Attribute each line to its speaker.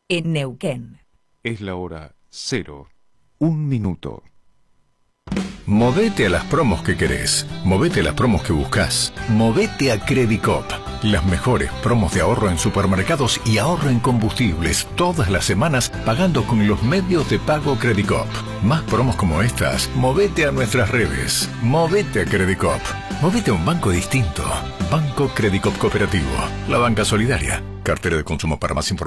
Speaker 1: en Neuquén.
Speaker 2: Es la hora 0, 1 minuto.
Speaker 3: Movete a las promos que querés. Movete a las promos que buscas. Movete a Credicop. Las mejores promos de ahorro en supermercados y ahorro en combustibles todas las semanas pagando con los medios de pago Credicop. Más promos como estas, movete a nuestras redes. Movete a Credicop. Movete a un banco distinto. Banco Credicop Cooperativo. La banca solidaria. Cartera de consumo. Para más información